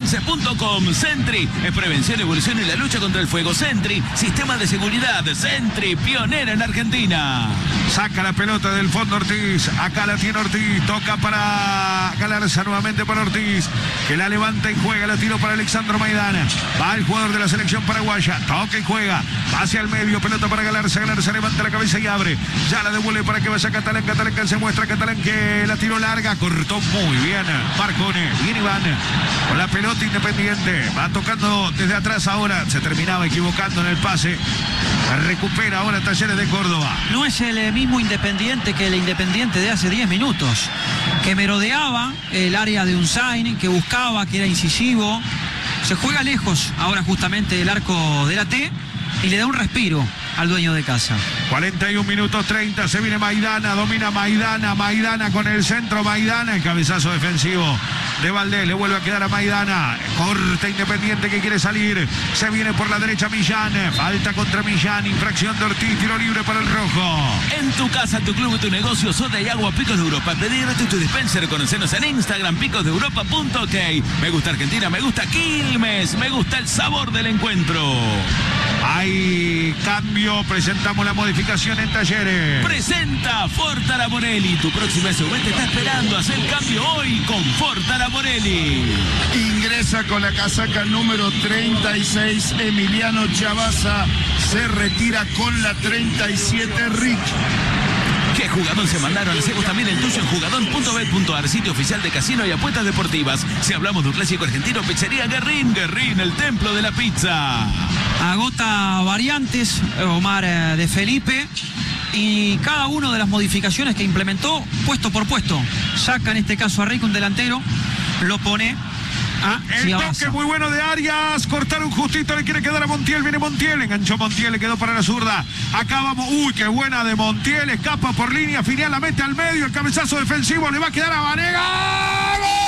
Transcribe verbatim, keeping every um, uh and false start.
Sense punto com. Sentry es prevención, evolución y la lucha contra el fuego. Sentry, sistema de seguridad. Sentry, pionera en Argentina. Saca la pelota del fondo Ortiz. Acá la tiene Ortiz. Toca para Galarza, nuevamente para Ortiz, que la levanta y juega. La tiro para Alexandro Maidana. Va el jugador de la selección paraguaya. Toca y juega. Va hacia el medio. Pelota para Galarza. Galarza levanta la cabeza y abre. Ya la devuelve para que vaya Catalán. Catalán que se muestra. Catalán que la tiró larga. Cortó muy bien Marcone. Viene Iván con la pelota. Independiente. Va tocando desde atrás ahora. Se terminaba equivocando en el pase. La recupera ahora Talleres de Córdoba. No es el mismo Independiente que el Independiente de hace diez minutos. Que merodeaba el área de Unzain, que buscaba, que era incisivo. Se juega lejos ahora justamente del arco de la T y le da un respiro al dueño de casa. cuarenta y un minutos treinta, se viene Maidana, domina Maidana, Maidana con el centro, Maidana, el cabezazo defensivo de Valdés, le vuelve a quedar a Maidana, corta Independiente que quiere salir, se viene por la derecha Millán, falta contra Millán, infracción de Ortiz, tiro libre para el rojo. En tu casa, tu club, tu negocio, soda y agua, Picos de Europa. Pedirte tu dispenser, conocernos en Instagram, picos de europa punto ok. Me gusta Argentina, me gusta Quilmes, me gusta el sabor del encuentro. Hay cambio, presentamos la modificación en Talleres. Presenta Ford Araborelli. Tu próxima S U V te está esperando. Haz el cambio hoy con Ford Araborelli. Ingresa con la casaca número treinta y seis, Emiliano Chavazza. Se retira con la treinta y siete, Rick. ¿Qué jugador se mandaron? Hacemos también el tuyo en jugador punto bet punto ar, sitio oficial de casino y apuestas deportivas. Si hablamos de un clásico argentino, pizzería Guerrín. Guerrín, el templo de la pizza. Agota variantes, Omar eh, de Felipe. Y cada una de las modificaciones que implementó, puesto por puesto. Saca en este caso a Rick, un delantero, lo pone a El Chavazza. toque muy bueno de Arias, cortaron justito, le quiere quedar a Montiel, viene Montiel, enganchó Montiel, le quedó para la zurda. Acá vamos, uy, qué buena de Montiel, escapa por línea, final, la mete al medio, el cabezazo defensivo, le va a quedar a Vanega. ¡Gol!